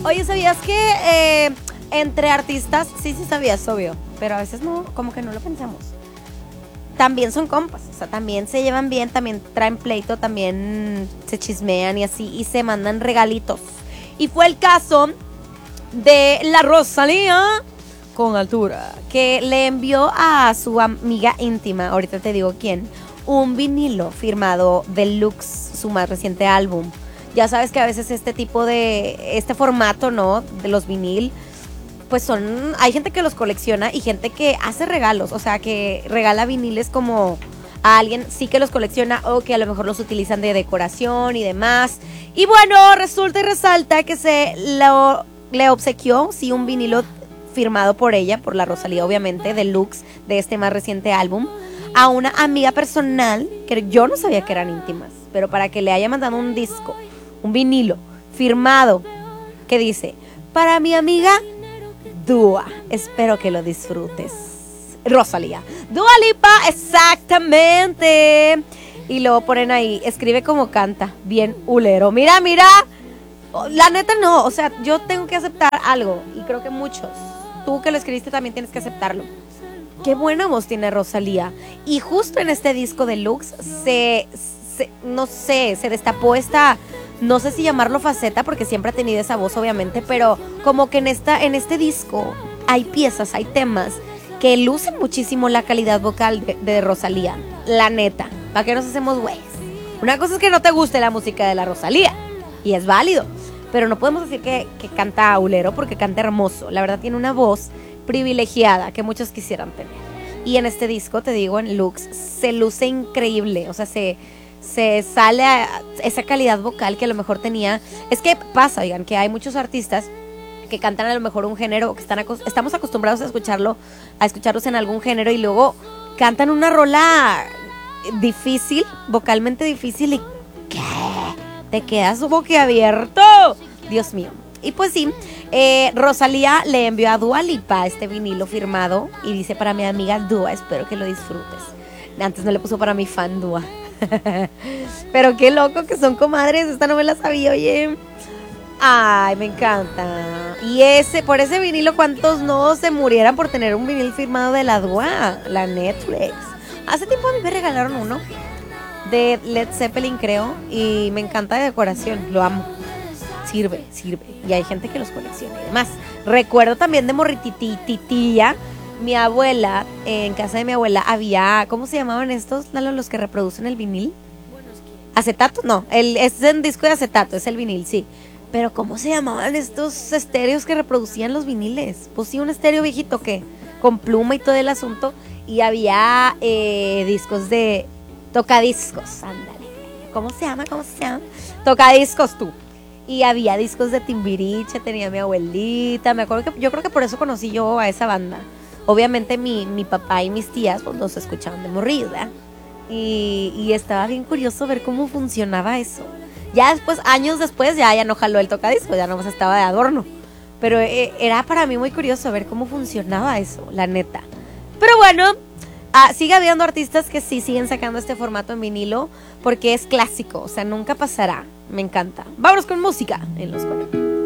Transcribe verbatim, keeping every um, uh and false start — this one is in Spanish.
Oye, ¿sabías que eh, entre artistas, sí, sí sabías, obvio, pero a veces no, como que no lo pensamos? También son compas, o sea, también se llevan bien, también traen pleito, también se chismean y así, y se mandan regalitos. Y fue el caso de la Rosalía con altura, que le envió a su amiga íntima, ahorita te digo quién, un vinilo firmado Deluxe, su más reciente álbum. Ya sabes que a veces este tipo de, este formato, ¿no? De los vinil, pues son, hay gente que los colecciona y gente que hace regalos, o sea, que regala viniles como a alguien sí que los colecciona o que a lo mejor los utilizan de decoración y demás. Y bueno, resulta y resalta que se lo, le obsequió, sí, un vinilo firmado por ella, por la Rosalía, obviamente, deluxe, de este más reciente álbum, a una amiga personal que yo no sabía que eran íntimas, pero para que le haya mandado un disco, un vinilo firmado que dice: para mi amiga Dua, espero que lo disfrutes. Rosalía, Dua Lipa, exactamente. Y luego ponen ahí, escribe como canta, bien ulero. Mira, mira, la neta no, o sea, yo tengo que aceptar algo, y creo que muchos, tú que lo escribiste también tienes que aceptarlo. Qué buena voz tiene Rosalía. Y justo en este disco deluxe se, se, no sé, se destapó esta, no sé si llamarlo faceta, porque siempre ha tenido esa voz obviamente, pero como que en, esta, en este disco hay piezas, hay temas que lucen muchísimo la calidad vocal de, de Rosalía. La neta, ¿para qué nos hacemos güeyes? Una cosa es que no te guste la música de la Rosalía, y es válido, pero no podemos decir que, que canta aulero, porque canta hermoso. La verdad tiene una voz privilegiada que muchos quisieran tener. Y en este disco, te digo, en Lux, se luce increíble. O sea, se, se sale a esa calidad vocal que a lo mejor tenía. Es que pasa, oigan, que hay muchos artistas que cantan a lo mejor un género, que están acos- estamos acostumbrados a escucharlo, a escucharlos en algún género, y luego cantan una rola difícil, vocalmente difícil, y ¿qué? Te quedas boquiabierto. Dios mío. Y pues sí, eh, Rosalía le envió a Dua Lipa este vinilo firmado y dice: para mi amiga Dua, espero que lo disfrutes. Antes no le puso para mi fan Dua. Pero qué loco que son comadres, esta no me la sabía, oye. Ay, me encanta. Y ese, por ese vinilo, ¿cuántos no se murieran por tener un vinil firmado de la Dua? La Netflix. Hace tiempo a mí me regalaron uno de Led Zeppelin, creo, y me encanta de decoración, lo amo. Sirve, sirve. Y hay gente que los colecciona y demás. Recuerdo también de morritititilla, mi abuela, en casa de mi abuela había, ¿cómo se llamaban estos, Lalo, los que reproducen el vinil? ¿Acetato? No, el, es un disco de acetato, es el vinil, sí. Pero ¿cómo se llamaban estos estéreos que reproducían los viniles? Pues sí, un estéreo viejito que con pluma y todo el asunto. Y había eh, discos de tocadiscos, ándale. ¿Cómo se llama? ¿Cómo se llama? Tocadiscos, tú. Y había discos de Timbiriche, tenía mi abuelita. Me acuerdo que yo creo que por eso conocí yo a esa banda. Obviamente mi, mi papá y mis tías pues los escuchaban de morrida. Y, y estaba bien curioso ver cómo funcionaba eso. Ya después, años después, ya, ya no jaló el tocadiscos, ya nomás estaba de adorno. Pero eh, era para mí muy curioso ver cómo funcionaba eso, la neta. Pero bueno, ah, sigue habiendo artistas que sí siguen sacando este formato en vinilo porque es clásico, o sea, nunca pasará. Me encanta. Vámonos con música en Los Conecta.